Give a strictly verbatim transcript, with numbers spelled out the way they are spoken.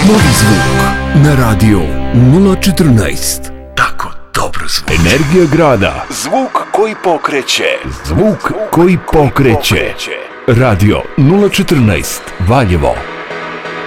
Novi zvuk na radio nula četrnaest. Tako dobro zvuči. Energija grada. Zvuk koji pokreće. Zvuk koji pokreće. Radio nula četrnaest Valjevo.